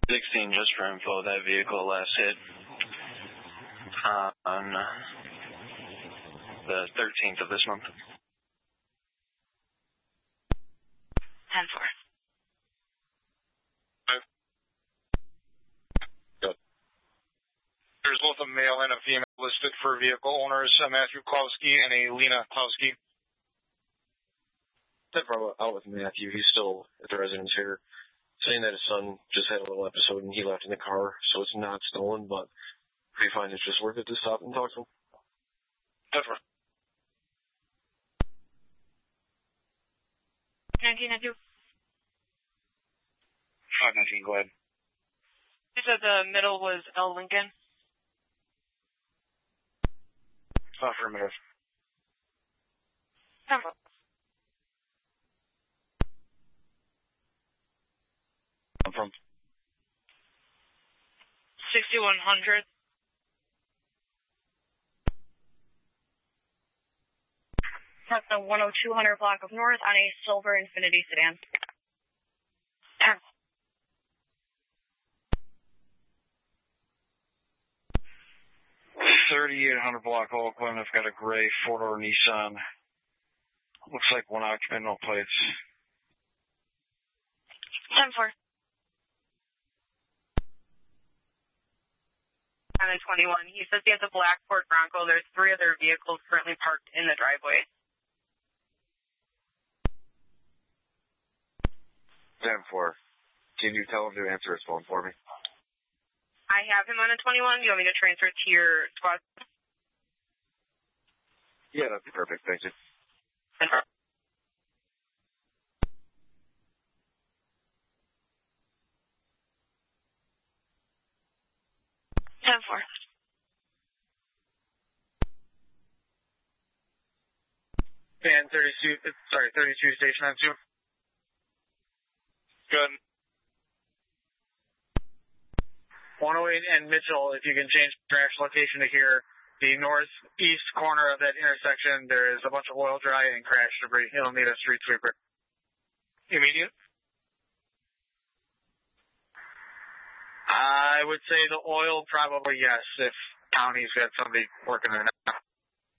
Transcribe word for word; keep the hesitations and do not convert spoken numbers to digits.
sixteen, just for info, that vehicle last hit uh, on uh, the thirteenth of this month. ten four. Good. There's both a male and a female listed for vehicle owners, uh, Matthew Klowski and a Lena Klowski. That's probably out with Matthew. He's still at the residence here, saying that his son just had a little episode and he left in the car, so it's not stolen, but we find it's just worth it to stop and talk to him. That's right. nineteen ninety-two. five nineteen, go ahead. You said the middle was L. Lincoln? Affirmative. ten four. I'm from sixty-one hundred. That's the one oh two hundred block of North on a silver Infiniti sedan. thirty-eight hundred block Oakland. I've got a gray four-door Nissan. Looks like one occupant, no plates. ten four. And twenty-one. He says he has a black Ford Bronco. There's three other vehicles currently parked in the driveway. ten four. Can you tell him to answer his phone for me? I have him on a twenty-one. Do you want me to transfer to your squad? Yeah, that'd be perfect. Thank you. ten four. And thirty-two, sorry, thirty-two station on two. Good. one oh eight and Mitchell, if you can change the crash location to here, the northeast corner of that intersection, there is a bunch of oil dry and crash debris. You'll need a street sweeper. Immediate? I would say the oil, probably yes, if county's got somebody working on it.